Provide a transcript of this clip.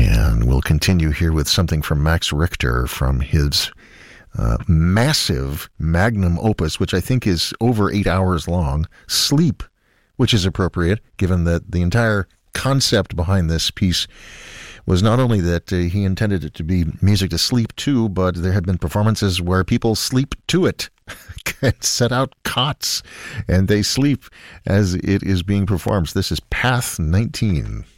And we'll continue here with something from Max Richter from his massive magnum opus, which I think is over 8 hours long, Sleep, which is appropriate given that the entire concept behind this piece was not only that he intended it to be music to sleep to, but there have been performances where people sleep to it and set out cots and they sleep as it is being performed. So this is Path 19.